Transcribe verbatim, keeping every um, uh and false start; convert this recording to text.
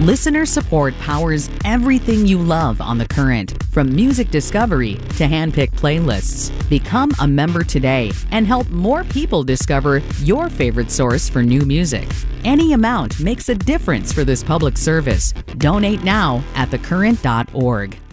Listener support powers everything you love on The Current, from music discovery to hand-picked playlists. Become a member today and help more people discover your favorite source for new music. Any amount makes a difference for this public service. Donate now at the current dot org.